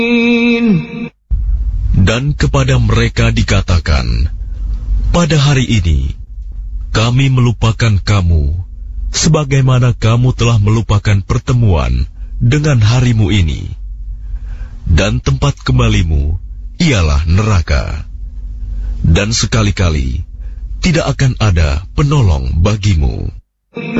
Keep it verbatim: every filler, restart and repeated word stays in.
Dan kepada mereka dikatakan, pada hari ini kami melupakan kamu sebagaimana kamu telah melupakan pertemuan dengan harimu ini, dan tempat kembalimu ialah neraka, dan sekali-kali tidak akan ada penolong bagimu.